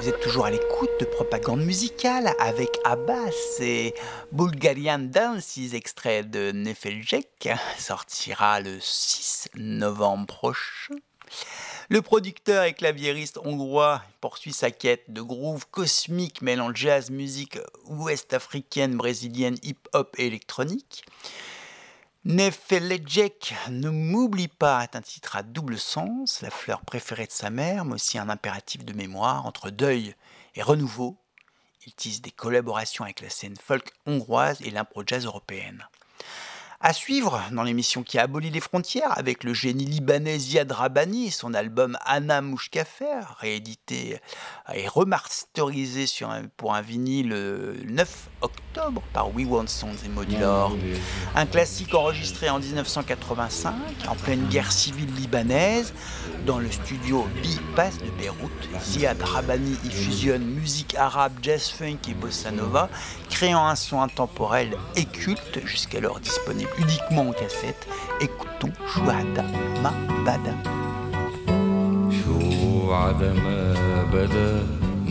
Vous êtes toujours à l'écoute de Propagande musicale avec Abbas et Bulgarian Dances, extrait de Nefeljek, sortira le 6 novembre prochain. Le producteur et claviériste hongrois poursuit sa quête de groove cosmique mêlant jazz, musique ouest-africaine, brésilienne, hip-hop et électronique. Nefeljek, Ne m'oublie pas, est un titre à double sens, la fleur préférée de sa mère, mais aussi un impératif de mémoire entre deuil et renouveau. Il tisse des collaborations avec la scène folk hongroise et l'impro-jazz européenne. À suivre dans l'émission qui a aboli les frontières avec le génie libanais Ziad Rabani et son album Anna Mouchkafer, réédité et remasterisé pour un vinyle le 9 octobre par We Want Songs et Modular. Un classique enregistré en 1985 en pleine guerre civile libanaise dans le studio B-Pass de Beyrouth. Ziad Rabani y fusionne musique arabe, jazz funk et bossa nova, créant un son intemporel et culte jusqu'alors disponible uniquement en cassette. Écoutons Chouada Ma Bada. Chouada Ma Bada